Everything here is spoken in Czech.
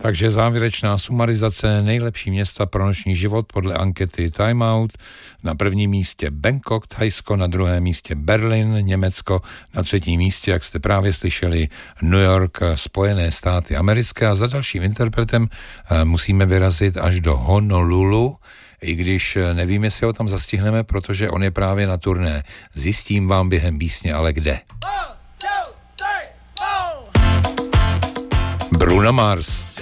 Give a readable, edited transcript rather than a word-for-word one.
Takže závěrečná sumarizace nejlepší města pro noční život podle ankety Time Out. Na prvním místě Bangkok, Thajsko, na druhém místě Berlin, Německo, na třetím místě, jak jste právě slyšeli, New York, Spojené státy americké a za dalším interpretem musíme vyrazit až do Honolulu, i když nevím, jestli ho tam zastihneme, protože on je právě na turné. Zjistím vám během písně, ale kde. Bruno Mars.